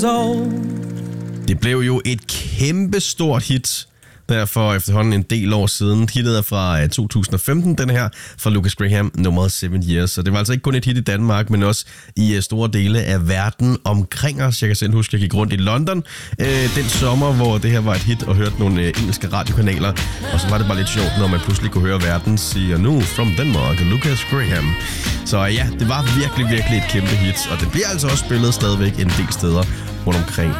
years old. Det blev jo et kæmpestort hit der for efterhånden en del år siden. Hittet er fra 2015, den her, fra Lucas Graham, nummeret 7 Years. Så det var altså ikke kun et hit i Danmark, men også i store dele af verden omkring os. Jeg kan selv huske, at jeg gik rundt i London den sommer, hvor det her var et hit, og hørte nogle engelske radiokanaler. Og så var det bare lidt sjovt, når man pludselig kunne høre verden sige, nu from Denmark, Lucas Graham. Så ja, det var virkelig, virkelig et kæmpe hit, og det bliver altså også spillet stadigvæk en del steder rundt omkring